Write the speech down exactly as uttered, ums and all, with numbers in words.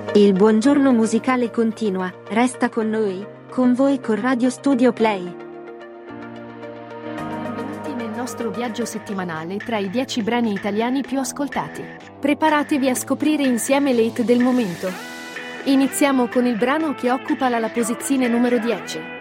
Il buongiorno musicale continua, resta con noi, con voi con Radio Studio Play. Benvenuti nel nostro viaggio settimanale tra i dieci brani italiani più ascoltati. Preparatevi a scoprire insieme le hit del momento. Iniziamo con il brano che occupa la, la posizione numero dieci.